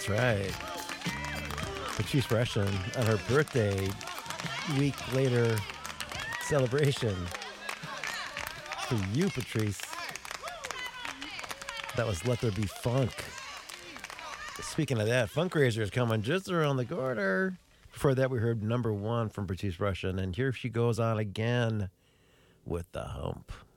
That's right. Patrice Rushen on her birthday week later celebration. For you, Patrice. That was Let There Be Funk. Speaking of that, Funkraiser's coming just around the corner. Before that, we heard number one from Patrice Rushen, and here she goes on again with The Hump.